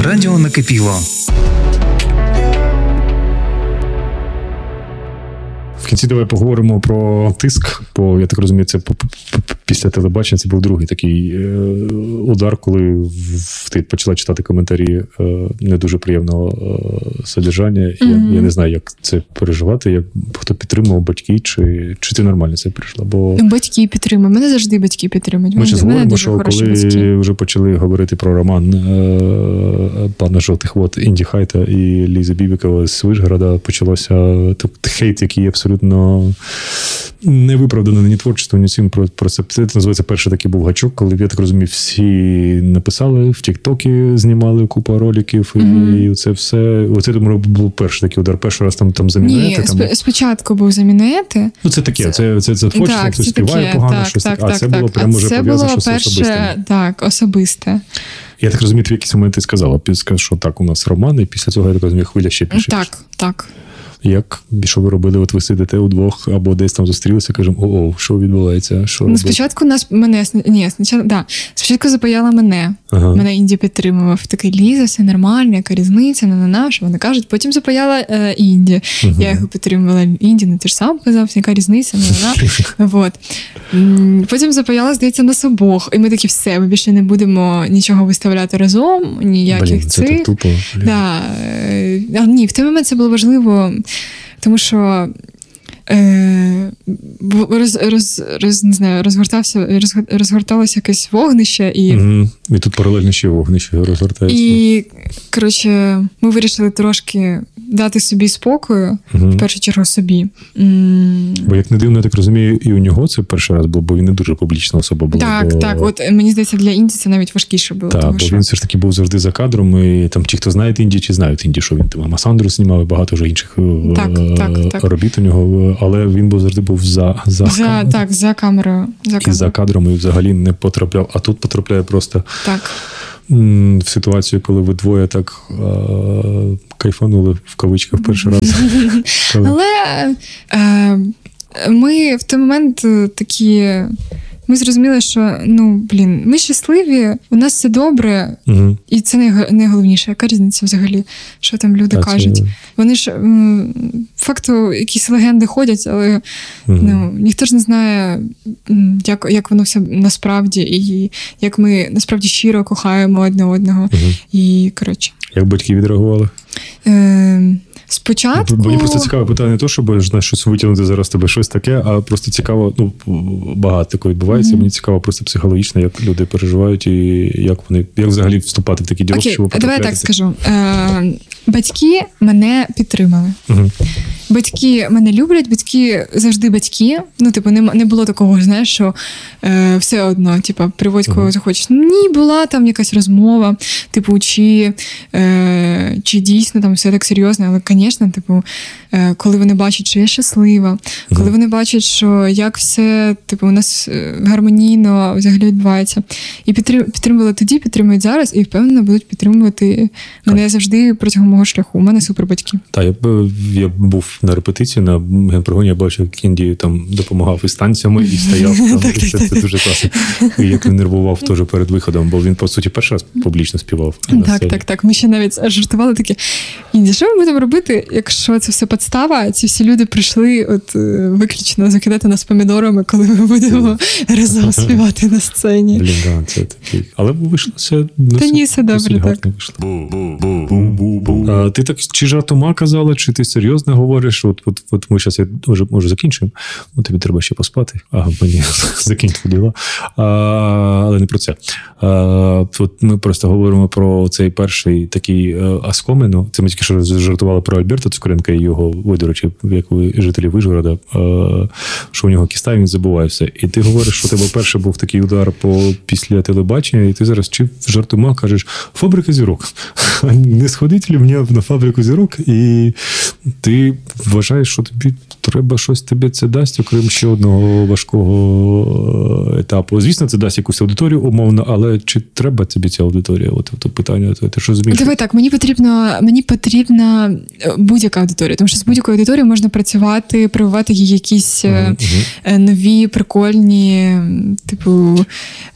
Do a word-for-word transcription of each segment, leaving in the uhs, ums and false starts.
Радіо накипіло. В кінці давай поговоримо про тиск, бо, я так розумію, це після телебачення це був другий такий удар, коли ти почала читати коментарі не дуже приємного содержання. Mm-hmm. Я, я не знаю, як це переживати, як хто підтримував, батьки, чи, чи ти нормально це пережила? Бо... Батьки підтримують. Мене завжди батьки підтримують. Ми ще говоримо, що коли батьки. Вже почали говорити про роман е- пана Жовтих вод Інді Хайта і Лізи Бібікова з Вишгорода, почалося хейт, який абсолютно не виправдано ні творчеством, ні цим. Про це, це називається перший такий був гачок, коли, я так розумію, всі написали, в Тік-Токі знімали купу роликів, mm-hmm. і це все. Оце, думаю, був перший такий удар. Перший раз там, там замінити. Ні, там... спочатку був замінити. Ну, це таке, це, це, це, це творчість, так, хтось це співає таке, погано, так, щось так, таке. Так, а це так, було прямо а вже це пов'язано було щось перше, особисте. Так, особисте. Я так розумію, ти в якийсь момент ти сказала, що так, у нас роман, і після цього, я так розумію, хвиля ще пише. Так, так. Як, що ви робили? От ви сидите удвох або десь там зустрілися, кажемо, о-о, що відбувається? Що ну, спочатку нас, мене, ні, спочатку, да, спочатку запаяла мене. Ага. Мене Інді підтримував. Такий, Ліза, все нормально, яка різниця, на-на-на, що вони кажуть. Потім запаяла е, Інді. Ага. Я його підтримувала. Інді, ну ти ж сам казав, яка різниця, на-на-на. Вот. Потім запаяла, здається, нас обох. І ми такі, все, ми більше не будемо нічого виставляти разом, ніяких Блін, цих. Це так тупо. Да. А, ні, в той момент це було важливо, тому що е, роз, роз, роз, не знаю, розгортався, роз, розгорталося якесь вогнище. І, угу. І тут паралельно ще вогнище розгортається. І, коротше, ми вирішили трошки дати собі спокою, угу. в першу чергу собі. Бо, як не дивно, я так розумію, і у нього це перший раз був, бо він не дуже публічна особа була. Так, бо... так. От мені здається, для Інді це навіть важкіше було. Так, тому, бо що... він все ж таки був завжди за кадром, і там ті, хто знає Інді, чи знають Інді, що він там Масандру знімав, і багато вже інших так, так, так. робіт у нього, але він був завжди був за, за, за камерою. Так, за камерою. За камерою. І за кадром, і взагалі не потрапляв. А тут потрапляє просто так. в ситуацію, коли ви двоє так е- кайфанули, в кавичках, перший раз. Але е- ми в той момент такі... Ми зрозуміли, що, ну, блін, ми щасливі, у нас все добре, угу. І це найголовніше. Яка різниця взагалі, що там люди а кажуть? Це... Вони ж, факту, якісь легенди ходять, але угу. ну, ніхто ж не знає, як, як воно все насправді, і як ми насправді щиро кохаємо одне одного. Угу. І, коротше. Як батьки відреагували? Е- Спочатку... Мені просто цікаве питання не то, щоб знаєш, щось витягнути зараз тебе, щось таке, а просто цікаво, ну, багато такого відбувається, mm-hmm. мені цікаво просто психологічно, як люди переживають і як вони, як взагалі вступати в такі діло, okay. щоб давай я так скажу. Е, батьки мене підтримали. Mm-hmm. Батьки мене люблять, батьки завжди батьки. Ну, типу, не, не було такого, знаєш, що е, все одно, типу, приводь кого mm-hmm. захочеш. Ні, була там якась розмова, типу, чи, е, чи дійсно там все так серйозно, але, звісно, типу, е, коли вони бачать, що я щаслива, mm-hmm. коли вони бачать, що як все, типу, у нас гармонійно взагалі відбувається. І підтримували тоді, підтримують зараз, і, впевнено, будуть підтримувати мене завжди протягом мого шляху. У мене супер батьки. Так, я, я був на репетиції, на генпрогоні, я бачив, як Інді там допомагав із танцями і стояв там. так, і це, так, це дуже класно. І як він нервував теж перед виходом, бо він, по суті, перший раз публічно співав. Так, так, так. Ми ще навіть жартували такі, Інді, що ми будемо робити, якщо це все підстава, ці всі люди прийшли от виключно закидати нас помідорами, коли ми будемо разом співати на сцені. Блін, да, це такий. Але вийшло все. Та ні, все добре, так. А, ти так чи жартома казала, чи ти серйозно говориш? От, от, от ми зараз, я може, може закінчуємо. Ну, тобі треба ще поспати. Ага, мені закінчити діла. А, але не про це. А, от ми просто говоримо про цей перший такий оскомину. Це ми тільки що жартували про Альберта Цукренка і його видорочі, як ви жителі Вишгорода, що у нього кіста, він забуває все. І ти говориш, що у тебе перший був такий удар по, після телебачення, і ти зараз чи жартома кажеш, фабрика зірок. Не сходить ли мені найняв на фабрику зірок, і ти вважаєш, що тобі треба щось тобі це дасть, окрім ще одного важкого етапу. Звісно, це дасть якусь аудиторію умовно, але чи треба тобі ця аудиторія? От, от питання, ти що розумієш? Давай так, мені потрібно, мені потрібна будь-яка аудиторія, тому що з будь-якою аудиторією можна працювати, прививати їй якісь uh-huh. нові, прикольні, типу,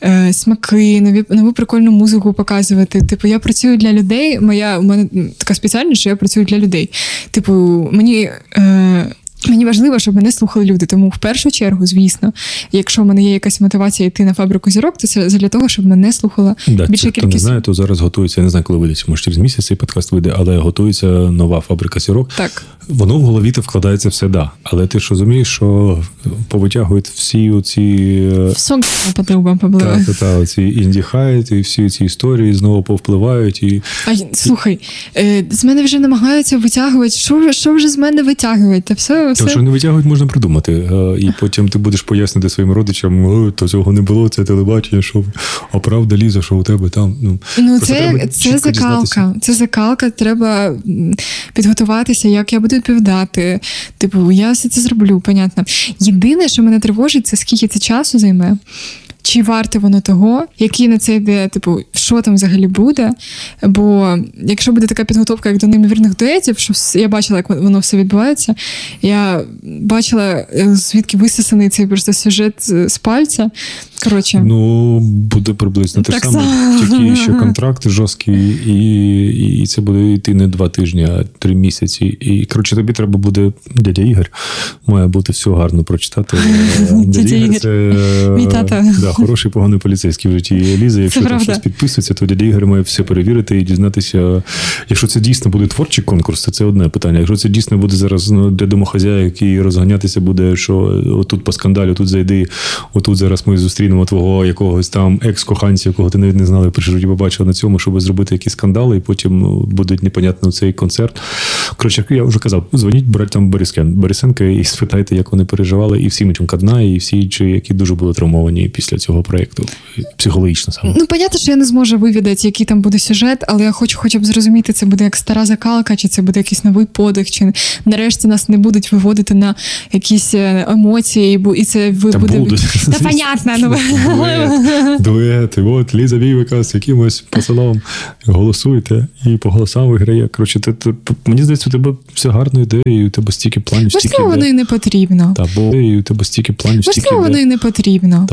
смаки, нові, нову прикольну музику показувати. Типу, я працюю для людей, моя, у мене така спеціальність, що я працюю для людей. Типу, мені... Е, Мені важливо, щоб мене слухали люди, тому в першу чергу, звісно, якщо в мене є якась мотивація йти на фабрику зірок, то це для того, щоб мене слухала да, більша це, кількість. Хто не знає, то зараз готується, я не знаю, коли вийде, може через місяць цей подкаст вийде, але готується нова фабрика зірок. Так. Воно в голові то вкладається все, да. Але ти ж розумієш, що повитягують всі оці... Все по трубам попливає. Так, так, оці інді-хайт і всі ці історії знову повпливають. І... А, слухай, з мене вже намагаються витягувати, що, що вже з мене витягують? Та все, все. То, що не витягують, можна придумати. І потім ти будеш пояснити своїм родичам, то цього не було, це телебачення, що а правда, Ліза, що у тебе там. Ну, ну це, це закалка. Це закалка, треба підготуватися, як я буду відповідати. Типу, я все це зроблю, понятно. Єдине, що мене тривожить, це скільки це часу займе. Чи варте воно того, який на це йде, типу, що там взагалі буде. Бо якщо буде така підготовка, як до неймовірних дуетів, що я бачила, як воно все відбувається, я бачила, звідки висосаний цей просто сюжет з пальця. Коротше. Ну, буде приблизно те ж саме, тільки ще контракт жорсткий, і, і це буде йти не два тижні, а три місяці. І, коротше, тобі треба буде, дядя Ігор, має бути все гарно прочитати. Дядя Ігор, це, мій тато. Да, хороший, поганий поліцейський в житті Лізи. Якщо там щось підписується, то дядя Ігор має все перевірити і дізнатися. Якщо це дійсно буде творчий конкурс, то це одне питання. Якщо це дійсно буде зараз ну, для домохозяїв, який розганятися буде, що отут по скандалю, тут зайди, отут зараз ми зустрінемо твого якогось там екс-коханця, якого ти навіть не знали, при житті побачив на цьому, щоб зробити якісь скандали, і потім ну, буде непонятно цей концерт. Коротше, я вже казав, дзвоніть братям Борискен, Борисенка і спитайте, як вони переживали, і всі Міченка дна, і всі, які дуже були травмовані після цього проєкту. Психологічно саме. Ну, понятно, що я не зможу вивідати, який там буде сюжет, але я хочу хоча б зрозуміти, це буде як стара закалка, чи це буде якийсь новий подих, чи нарешті нас не будуть виводити на якісь емоції, і це ви Та буде... будуть. Та понятно, ну... Дует, дует, і от Ліза Війвика з якимось пацаном голосуєте, і по голосам виграє. Коротше, ти, ти, мені здається, у тебе все гарно йде, і у тебе стільки планів, стільки Можливо, воно і не потрібно. Та, бо і у тебе стільки планів, стільки Можливо, воно і не потрібно.